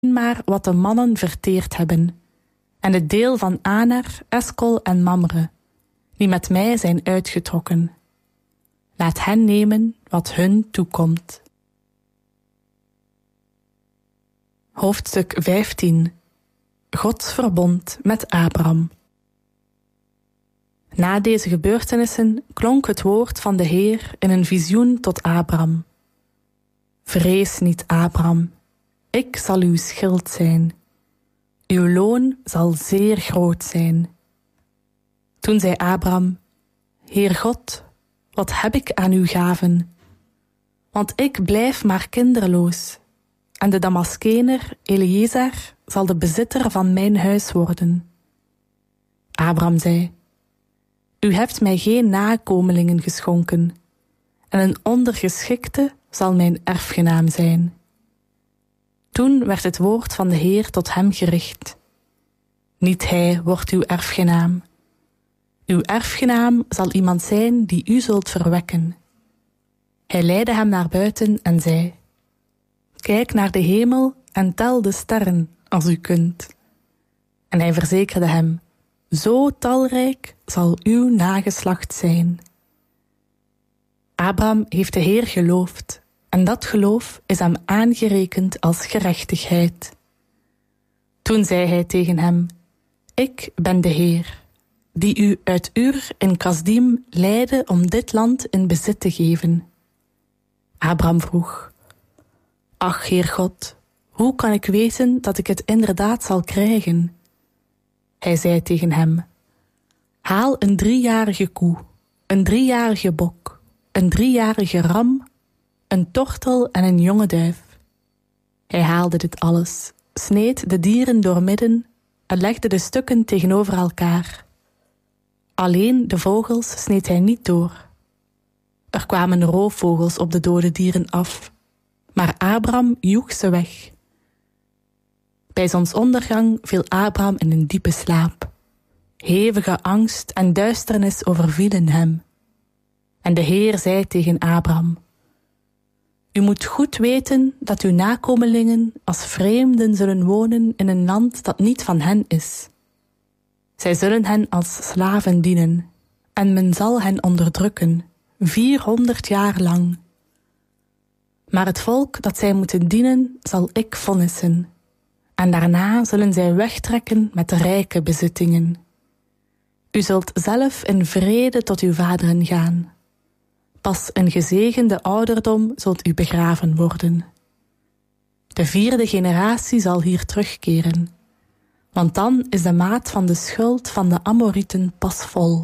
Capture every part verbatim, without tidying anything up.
maar wat de mannen verteerd hebben, en het deel van Aner, Eskol en Mamre, die met mij zijn uitgetrokken. Laat hen nemen wat hun toekomt. Hoofdstuk vijftien. Gods verbond met Abram. Na deze gebeurtenissen klonk het woord van de Heer in een visioen tot Abram. Vrees niet, Abram, ik zal uw schild zijn. Uw loon zal zeer groot zijn. Toen zei Abram, Heer God, wat heb ik aan uw gaven? Want ik blijf maar kinderloos, en de Damaskener Eliezer zal de bezitter van mijn huis worden. Abram zei, U hebt mij geen nakomelingen geschonken, en een ondergeschikte zal mijn erfgenaam zijn. Toen werd het woord van de Heer tot hem gericht. Niet hij wordt uw erfgenaam. Uw erfgenaam zal iemand zijn die u zult verwekken. Hij leidde hem naar buiten en zei, Kijk naar de hemel en tel de sterren, als u kunt. En hij verzekerde hem, Zo talrijk zal uw nageslacht zijn. Abram heeft de Heer geloofd, en dat geloof is hem aangerekend als gerechtigheid. Toen zei hij tegen hem, Ik ben de Heer, die u uit Ur in Kasdim leidde om dit land in bezit te geven. Abram vroeg, Ach, Heer God, hoe kan ik weten dat ik het inderdaad zal krijgen? Hij zei tegen hem, Haal een driejarige koe, een driejarige bok, een driejarige ram, een tortel en een jonge duif. Hij haalde dit alles, sneed de dieren doormidden en legde de stukken tegenover elkaar. Alleen de vogels sneed hij niet door. Er kwamen roofvogels op de dode dieren af, maar Abram joeg ze weg. Bij zonsondergang viel Abram in een diepe slaap. Hevige angst en duisternis overvielen hem. En de Heer zei tegen Abram, U moet goed weten dat uw nakomelingen als vreemden zullen wonen in een land dat niet van hen is. Zij zullen hen als slaven dienen, en men zal hen onderdrukken, vierhonderd jaar lang. Maar het volk dat zij moeten dienen, zal ik vonnissen, en daarna zullen zij wegtrekken met rijke bezittingen. U zult zelf in vrede tot uw vaderen gaan. Pas in gezegende ouderdom zult u begraven worden. De vierde generatie zal hier terugkeren, want dan is de maat van de schuld van de Amorieten pas vol.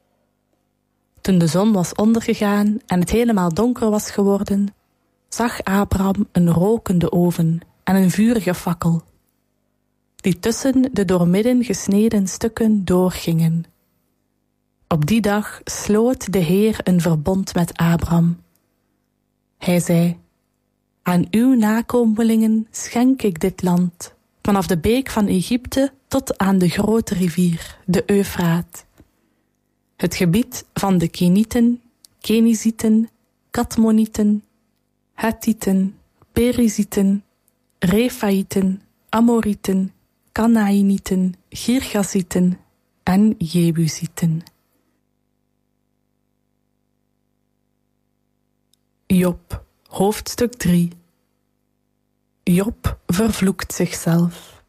Toen de zon was ondergegaan en het helemaal donker was geworden, zag Abram een rokende oven en een vurige fakkel, die tussen de doormidden gesneden stukken doorgingen. Op die dag sloot de Heer een verbond met Abram. Hij zei, Aan uw nakomelingen schenk ik dit land, vanaf de beek van Egypte tot aan de grote rivier, de Eufraat. Het gebied van de Kenieten, Kenizieten, Kadmonieten, Hethieten, Perizieten, Refaïten, Amorieten, Kanaïnieten, Girgazieten en Jebusieten. Job, hoofdstuk drie. Job vervloekt zichzelf.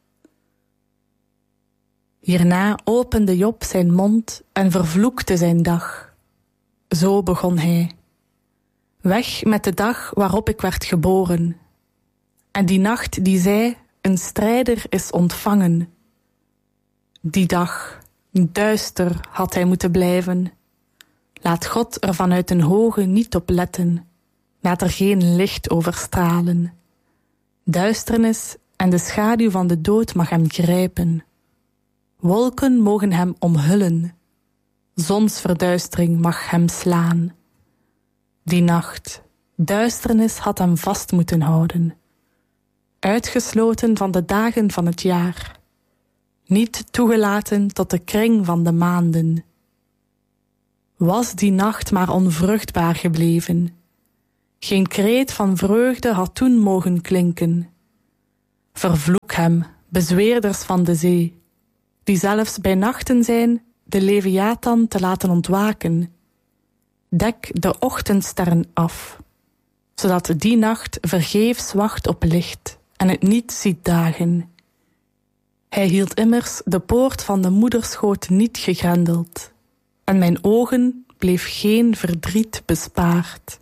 Hierna opende Job zijn mond en vervloekte zijn dag. Zo begon hij. Weg met de dag waarop ik werd geboren. En die nacht die zei, een strijder is ontvangen. Die dag, duister had hij moeten blijven. Laat God er vanuit een hoge niet op letten. Laat er geen licht over stralen. Duisternis en de schaduw van de dood mag hem grijpen. Wolken mogen hem omhullen. Zonsverduistering mag hem slaan. Die nacht, duisternis had hem vast moeten houden. Uitgesloten van de dagen van het jaar. Niet toegelaten tot de kring van de maanden. Was die nacht maar onvruchtbaar gebleven. Geen kreet van vreugde had toen mogen klinken. Vervloek hem, bezweerders van de zee, die zelfs bij nachten zijn de Leviathan te laten ontwaken. Dek de ochtendsterren af, zodat die nacht vergeefs wacht op licht en het niet ziet dagen. Hij hield immers de poort van de moederschoot niet gegrendeld, en mijn ogen bleef geen verdriet bespaard.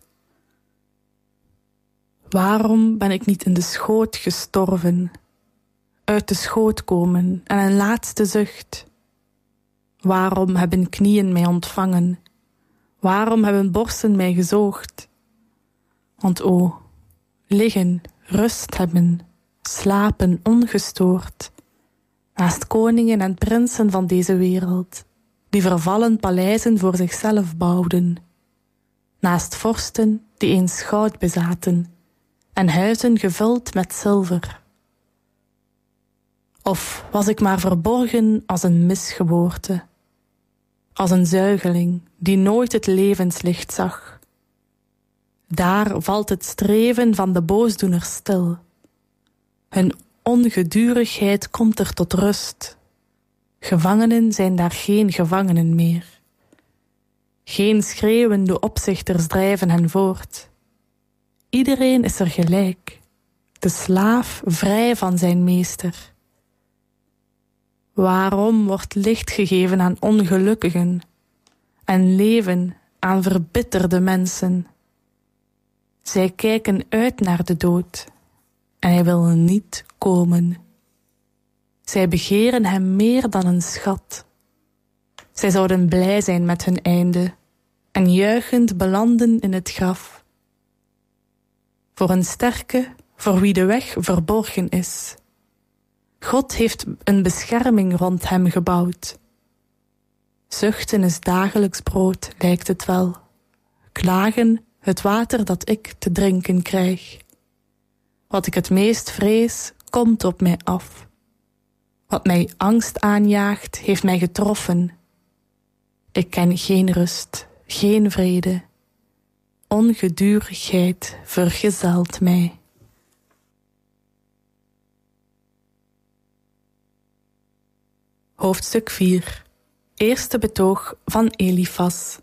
Waarom ben ik niet in de schoot gestorven, uit de schoot komen en een laatste zucht? Waarom hebben knieën mij ontvangen? Waarom hebben borsten mij gezoogd? Want o, liggen, rust hebben, slapen ongestoord, naast koningen en prinsen van deze wereld, die vervallen paleizen voor zichzelf bouwden, naast vorsten die eens goud bezaten en huizen gevuld met zilver. Of was ik maar verborgen als een misgeboorte, als een zuigeling die nooit het levenslicht zag. Daar valt het streven van de boosdoeners stil. Hun ongedurigheid komt er tot rust. Gevangenen zijn daar geen gevangenen meer. Geen schreeuwende opzichters drijven hen voort. Iedereen is er gelijk, de slaaf vrij van zijn meester. Waarom wordt licht gegeven aan ongelukkigen en leven aan verbitterde mensen? Zij kijken uit naar de dood en hij wil niet komen. Zij begeren hem meer dan een schat. Zij zouden blij zijn met hun einde en juichend belanden in het graf. Voor een sterke, voor wie de weg verborgen is. God heeft een bescherming rond hem gebouwd. Zuchten is dagelijks brood, lijkt het wel. Klagen het water dat ik te drinken krijg. Wat ik het meest vrees, komt op mij af. Wat mij angst aanjaagt, heeft mij getroffen. Ik ken geen rust, geen vrede. Ongedurigheid vergezelt mij. Hoofdstuk vier. Eerste betoog van Elifas.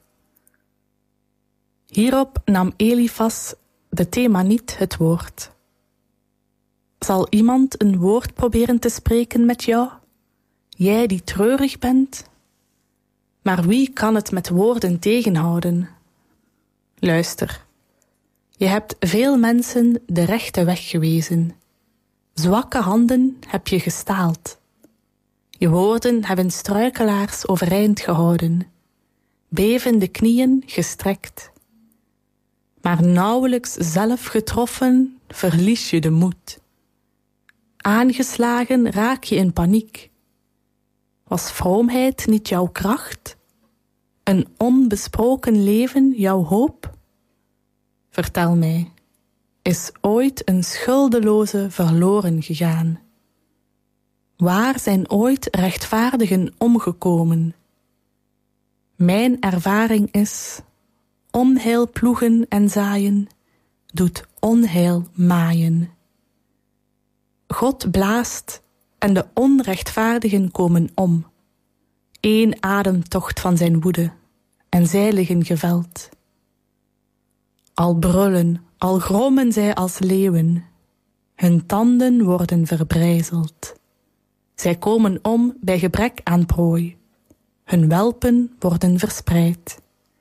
Hierop nam Elifas de Themaniet het woord. Zal iemand een woord proberen te spreken met jou? Jij die treurig bent? Maar wie kan het met woorden tegenhouden? Luister. Je hebt veel mensen de rechte weg gewezen. Zwakke handen heb je gestaald. Je woorden hebben struikelaars overeind gehouden, bevende knieën gestrekt. Maar nauwelijks zelf getroffen, verlies je de moed. Aangeslagen raak je in paniek. Was vroomheid niet jouw kracht? Een onbesproken leven jouw hoop? Vertel mij, is ooit een schuldeloze verloren gegaan? Waar zijn ooit rechtvaardigen omgekomen? Mijn ervaring is, onheil ploegen en zaaien, doet onheil maaien. God blaast en de onrechtvaardigen komen om. Eén ademtocht van zijn woede, en zij liggen geveld. Al brullen, al grommen zij als leeuwen, hun tanden worden verbrijzeld. Zij komen om bij gebrek aan prooi. Hun welpen worden verspreid.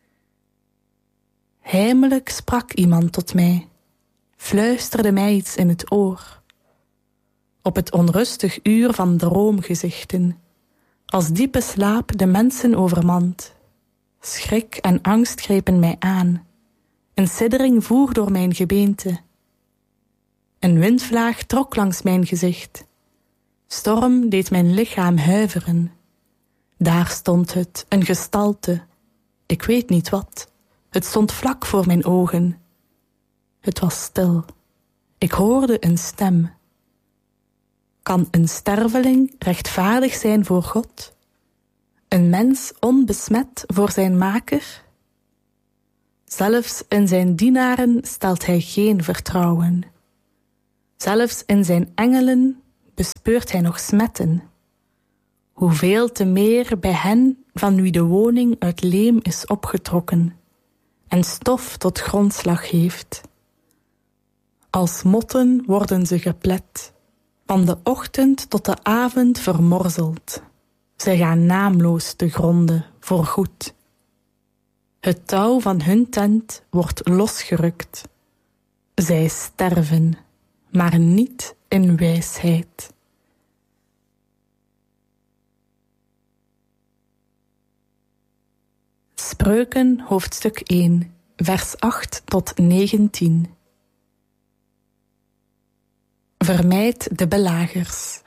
Heimelijk sprak iemand tot mij, fluisterde mij iets in het oor. Op het onrustig uur van droomgezichten, als diepe slaap de mensen overmand. Schrik en angst grepen mij aan. Een siddering voer door mijn gebeente. Een windvlaag trok langs mijn gezicht. Storm deed mijn lichaam huiveren. Daar stond het, een gestalte. Ik weet niet wat. Het stond vlak voor mijn ogen. Het was stil. Ik hoorde een stem. Kan een sterveling rechtvaardig zijn voor God? Een mens onbesmet voor zijn maker? Zelfs in zijn dienaren stelt hij geen vertrouwen. Zelfs in zijn engelen bespeurt hij nog smetten. Hoeveel te meer bij hen van wie de woning uit leem is opgetrokken en stof tot grondslag heeft. Als motten worden ze geplet, van de ochtend tot de avond vermorzeld. Zij gaan naamloos te gronde, voorgoed. Het touw van hun tent wordt losgerukt. Zij sterven, maar niet in wijsheid. Spreuken, hoofdstuk één, vers acht tot negentien. Vermijd de belagers.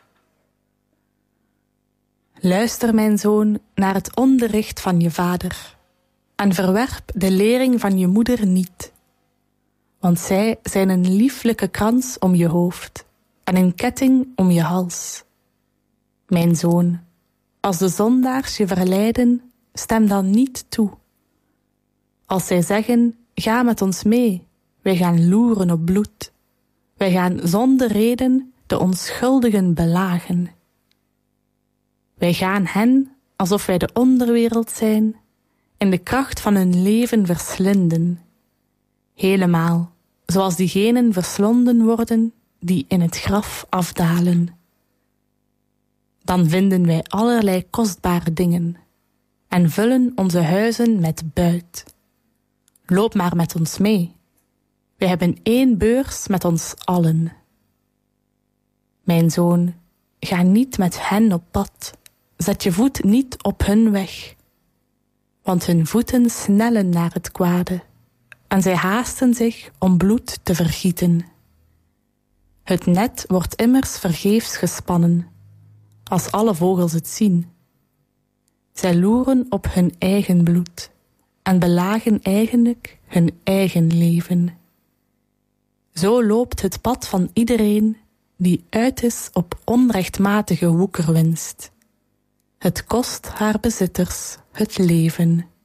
Luister, mijn zoon, naar het onderricht van je vader, en verwerp de lering van je moeder niet. Want zij zijn een lieflijke krans om je hoofd en een ketting om je hals. Mijn zoon, als de zondaars je verleiden, stem dan niet toe. Als zij zeggen, ga met ons mee, wij gaan loeren op bloed. Wij gaan zonder reden de onschuldigen belagen. Wij gaan hen, alsof wij de onderwereld zijn, in de kracht van hun leven verslinden. Helemaal, zoals diegenen verslonden worden die in het graf afdalen. Dan vinden wij allerlei kostbare dingen en vullen onze huizen met buit. Loop maar met ons mee. Wij hebben één beurs met ons allen. Mijn zoon, ga niet met hen op pad. Zet je voet niet op hun weg. Want hun voeten snellen naar het kwade en zij haasten zich om bloed te vergieten. Het net wordt immers vergeefs gespannen, als alle vogels het zien. Zij loeren op hun eigen bloed en belagen eigenlijk hun eigen leven. Zo loopt het pad van iedereen die uit is op onrechtmatige woekerwinst. Het kost haar bezitters het leven.